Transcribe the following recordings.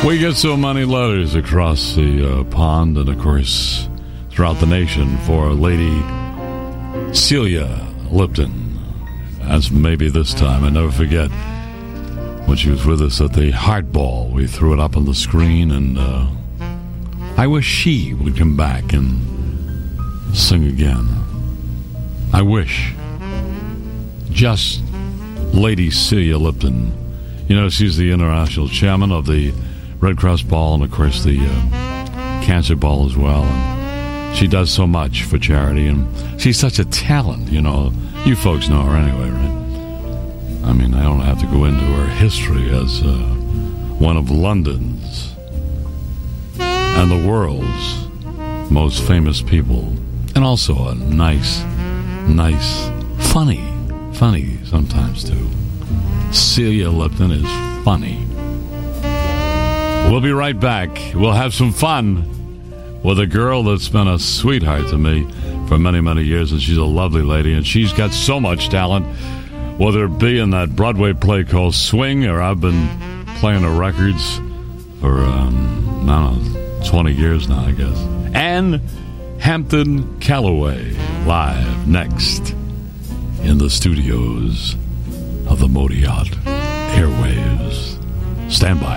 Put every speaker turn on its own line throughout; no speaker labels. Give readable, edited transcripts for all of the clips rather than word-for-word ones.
We get so many letters across the pond and, of course, throughout the nation for Lady Celia Lipton. As maybe this time, I never forget when she was with us at the Heart Ball. We threw it up on the screen, and I wish she would come back and sing again. I wish. Just Lady Celia Lipton. You know, she's the international chairman of the Red Cross Ball and, of course, the Cancer Ball as well. And she does so much for charity, and she's such a talent, you know. You folks know her anyway, right? I mean, I don't have to go into her history as one of London's and the world's most famous people. And also a nice, funny sometimes, too. Celia Lipton is funny. We'll be right back. We'll have some fun with a girl that's been a sweetheart to me for many, many years, and she's a lovely lady, and she's got so much talent, whether it be in that Broadway play called Swing, or I've been playing the records for, I don't know, 20 years now, I guess. And Hampton Calloway, live next in the studios of the Modiot Airwaves. Stand by.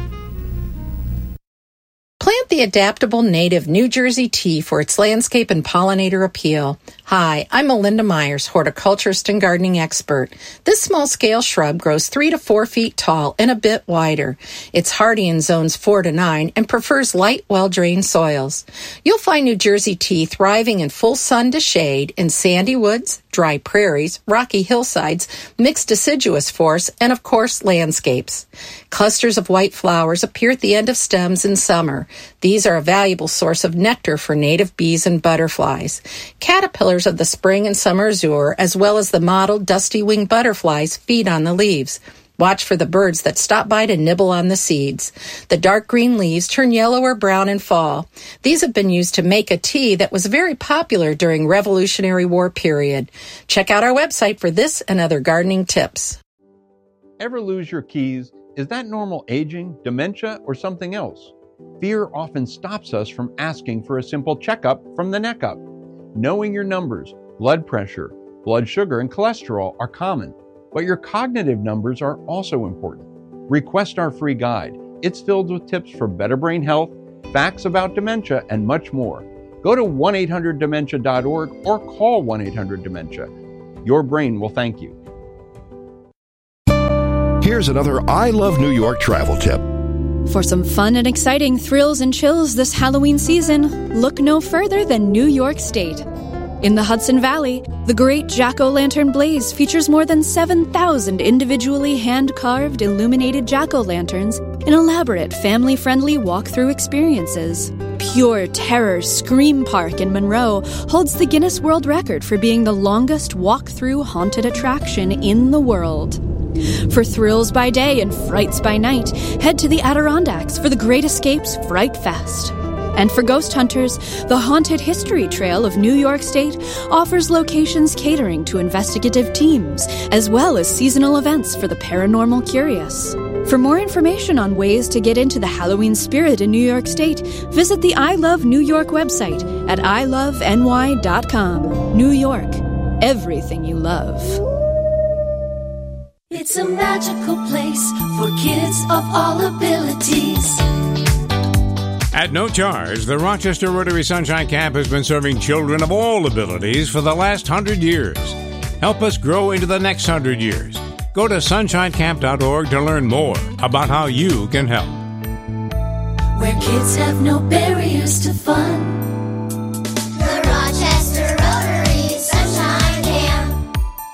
Plant the adaptable native New Jersey tea for its landscape and pollinator appeal. Hi, I'm Melinda Myers, horticulturist and gardening expert. This small-scale shrub grows 3 to 4 feet tall and a bit wider. It's hardy in zones 4 to 9 and prefers light, well-drained soils. You'll find New Jersey tea thriving in full sun to shade in sandy woods, dry prairies, rocky hillsides, mixed deciduous forests, and, of course, landscapes. Clusters of white flowers appear at the end of stems in summer. These are a valuable source of nectar for native bees and butterflies. Caterpillars of the spring and summer azure, as well as the mottled, dusty-winged butterflies, feed on the leaves. Watch for the birds that stop by to nibble on the seeds. The dark green leaves turn yellow or brown in fall. These have been used to make a tea that was very popular during Revolutionary War period. Check out our website for this and other gardening tips.
Ever lose your keys? Is that normal aging, dementia, or something else? Fear often stops us from asking for a simple checkup from the neck up. Knowing your numbers, blood pressure, blood sugar, and cholesterol are common, but your cognitive numbers are also important. Request our free guide. It's filled with tips for better brain health, facts about dementia, and much more. Go to 1-800-DEMENTIA.org or call 1-800-DEMENTIA. Your brain will thank you.
Here's another I Love New York travel tip.
For some fun and exciting thrills and chills this Halloween season, look no further than New York State. In the Hudson Valley, the Great Jack-O-Lantern Blaze features more than 7,000 individually hand-carved illuminated jack-o'-lanterns in elaborate family-friendly walk-through experiences. Pure Terror Scream Park in Monroe holds the Guinness World Record for being the longest walk-through haunted attraction in the world. For thrills by day and frights by night, head to the Adirondacks for the Great Escapes Fright Fest. And for ghost hunters, the Haunted History Trail of New York State offers locations catering to investigative teams, as well as seasonal events for the paranormal curious. For more information on ways to get into the Halloween spirit in New York State, visit the I Love New York website at iloveny.com. New York, everything you love.
It's a magical place for kids of all abilities.
At no charge, the Rochester Rotary Sunshine Camp has been serving children of all abilities for the last 100 years. Help us grow into the next 100 years. Go to sunshinecamp.org to learn more about how you can help.
Where kids have no barriers to fun. The Rochester Rotary Sunshine Camp.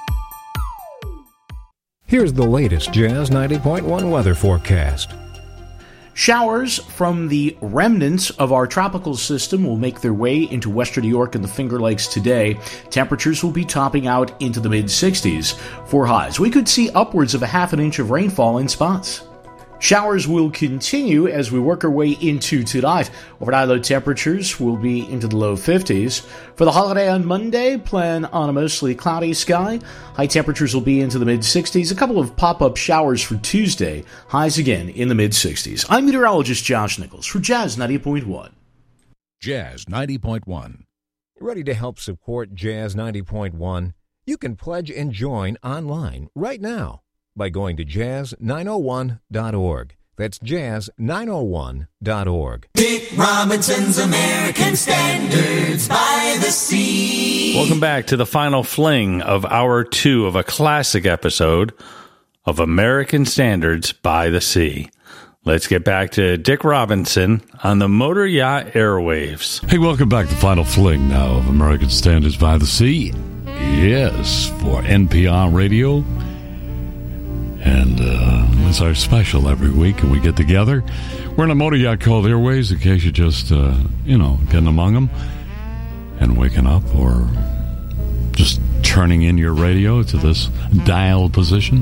Here's the latest Jazz 90.1 weather forecast.
Showers from the remnants of our tropical system will make their way into western New York and the Finger Lakes today. Temperatures will be topping out into the mid-60s for highs. We could see upwards of a half an inch of rainfall in spots. Showers will continue as we work our way into tonight. Overnight low temperatures will be into the low 50s. For the holiday on Monday, plan on a mostly cloudy sky. High temperatures will be into the mid-60s. A couple of pop-up showers for Tuesday. Highs again in the mid-60s. I'm meteorologist Josh Nichols for Jazz 90.1.
Jazz 90.1.
Ready to help support Jazz 90.1? You can pledge and join online right now by going to jazz901.org. That's jazz901.org.
Dick Robinson's American Standards by the Sea.
Welcome back to the final fling of Hour 2 of a classic episode of American Standards by the Sea. Let's get back to Dick Robinson on the Motor Yacht Airwaves.
Hey, welcome back to Final Fling now of American Standards by the Sea. Yes, for NPR Radio. And it's our special every week, and we get together. We're in a motor yacht called Airways, in case you're just, getting among them and waking up or just turning in your radio to this dial position.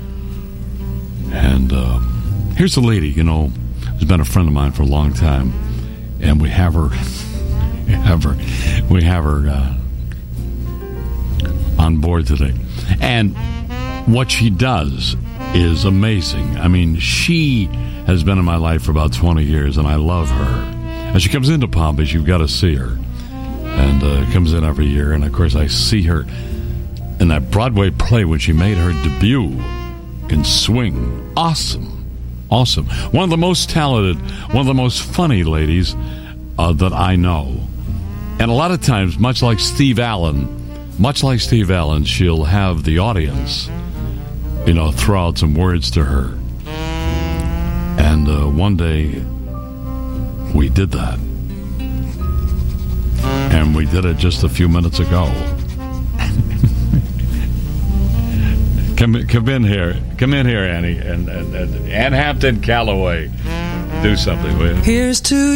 And here's a lady, who's been a friend of mine for a long time, and we have her on board today. And what she does is amazing. I mean, she has been in my life for about 20 years, and I love her. As she comes into Palm Beach, you've got to see her. And comes in every year, and of course I see her in that Broadway play when she made her debut in Swing. Awesome. One of the most talented, one of the most funny ladies that I know. And a lot of times, much like Steve Allen, she'll have the audience throw out some words to her. And one day, we did that. And we did it just a few minutes ago. Come in here, Annie, and Ann Hampton Calloway. Do something, will you?
Here's to